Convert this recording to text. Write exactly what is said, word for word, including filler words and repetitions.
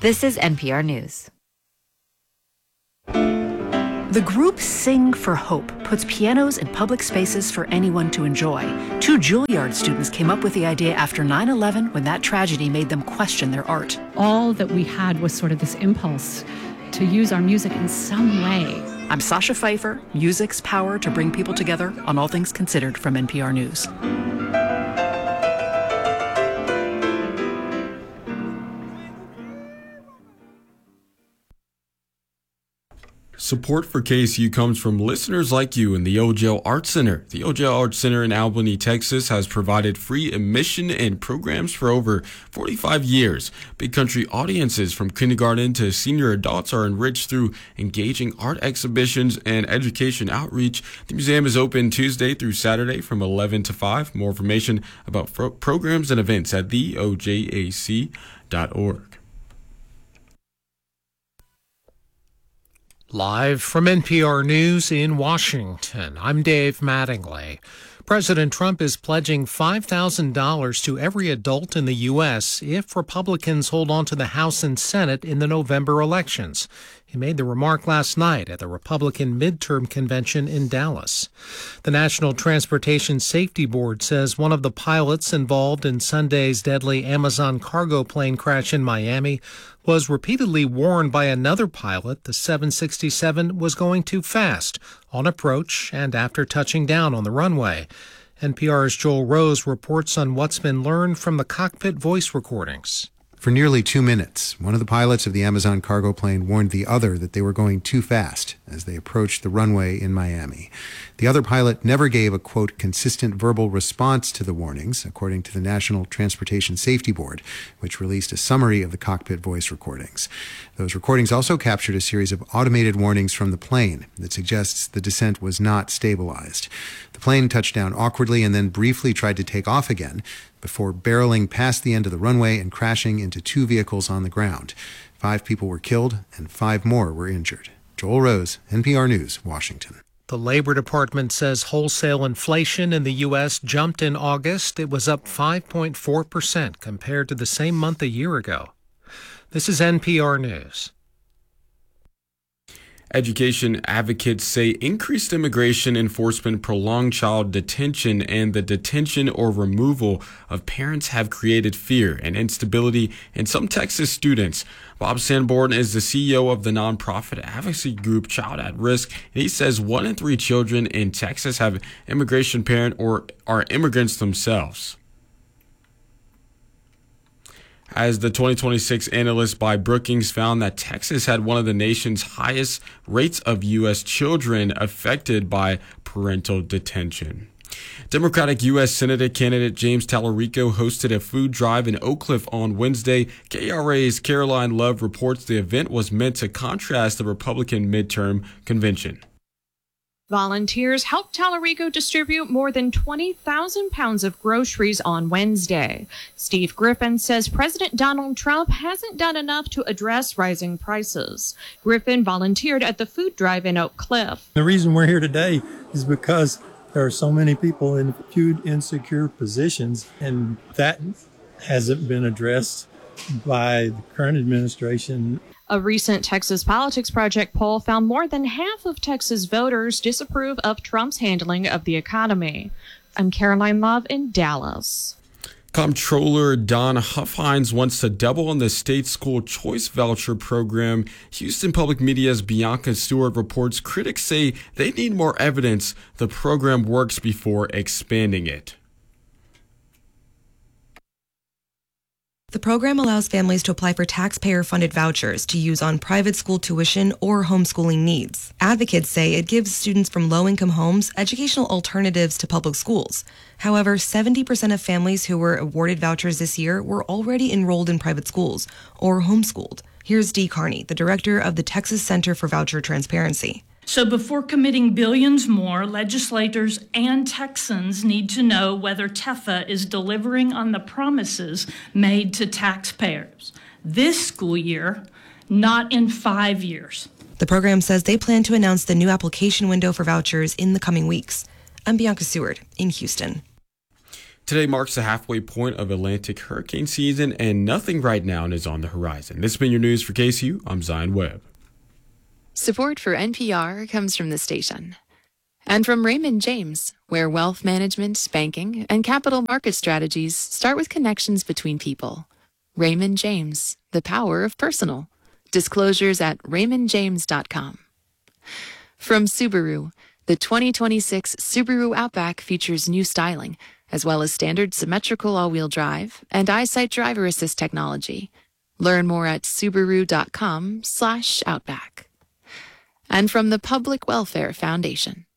This is N P R News. The group Sing for Hope puts pianos in public spaces for anyone to enjoy. Two Juilliard students came up with the idea after nine eleven when that tragedy made them question their art. All that we had was sort of this impulse to use our music in some way. I'm Sasha Pfeiffer, music's power to bring people together on All Things Considered from N P R News. Support for K S U comes from listeners like you in the O J L Art Center. The O J L Art Center in Albany, Texas has provided free admission and programs for over forty-five years. Big country audiences from kindergarten to senior adults are enriched through engaging art exhibitions and education outreach. The museum is open Tuesday through Saturday from eleven to five. More information about pro- programs and events at the o j a c dot org. Live from N P R News in Washington, I'm Dave Mattingly. President Trump is pledging five thousand dollars to every adult in the U S if Republicans hold on to the House and Senate in the November elections. He made the remark last night at the Republican midterm convention in Dallas. The National Transportation Safety Board says one of the pilots involved in Sunday's deadly Amazon cargo plane crash in Miami was repeatedly warned by another pilot the seven sixty-seven was going too fast on approach and after touching down on the runway. N P R's Joel Rose reports on what's been learned from the cockpit voice recordings. For nearly two minutes, one of the pilots of the Amazon cargo plane warned the other that they were going too fast as they approached the runway in Miami. The other pilot never gave a, quote, consistent verbal response to the warnings, according to the National Transportation Safety Board, which released a summary of the cockpit voice recordings. Those recordings also captured a series of automated warnings from the plane that suggests the descent was not stabilized. The plane touched down awkwardly and then briefly tried to take off again before barreling past the end of the runway and crashing into two vehicles on the ground. Five people were killed and five more were injured. Joel Rose, N P R News, Washington. The Labor Department says wholesale inflation in the U S jumped in August. It was up five point four percent compared to the same month a year ago. This is N P R News. Education advocates say increased immigration enforcement, prolonged child detention, and the detention or removal of parents have created fear and instability in some Texas students. Bob Sanborn is the C E O of the nonprofit advocacy group Child at Risk, and he says one in three children in Texas have immigration parent or are immigrants themselves. As the twenty twenty-six analyst by Brookings found that Texas had one of the nation's highest rates of U S children affected by parental detention. Democratic U S Senate candidate James Tallarico hosted a food drive in Oak Cliff on Wednesday. K R A's Caroline Love reports the event was meant to contrast the Republican midterm convention. Volunteers helped Tallarico distribute more than twenty thousand pounds of groceries on Wednesday. Steve Griffin says President Donald Trump hasn't done enough to address rising prices. Griffin volunteered at the food drive in Oak Cliff. The reason we're here today is because there are so many people in food insecure positions, and that hasn't been addressed by the current administration. A recent Texas Politics Project poll found more than half of Texas voters disapprove of Trump's handling of the economy. I'm Caroline Love in Dallas. Comptroller Don Huffines wants to double on the state school choice voucher program. Houston Public Media's Bianca Stewart reports critics say they need more evidence the program works before expanding it. The program allows families to apply for taxpayer-funded vouchers to use on private school tuition or homeschooling needs. Advocates say it gives students from low-income homes educational alternatives to public schools. However, seventy percent of families who were awarded vouchers this year were already enrolled in private schools or homeschooled. Here's Dee Carney, the director of the Texas Center for Voucher Transparency. So before committing billions more, legislators and Texans need to know whether T E F A is delivering on the promises made to taxpayers this school year, not in five years. The program says they plan to announce the new application window for vouchers in the coming weeks. I'm Bianca Seward in Houston. Today marks the halfway point of Atlantic hurricane season, and nothing right now is on the horizon. This has been your news for K C U. I'm Zion Webb. Support for N P R comes from the station and from Raymond James, where wealth management, banking, and capital market strategies start with connections between people. Raymond James, the power of personal. Disclosures at raymond james dot com. From Subaru, the twenty twenty-six Subaru Outback features new styling, as well as standard symmetrical all-wheel drive and EyeSight driver assist technology. Learn more at subaru dot com slash outback. And from the Public Welfare Foundation.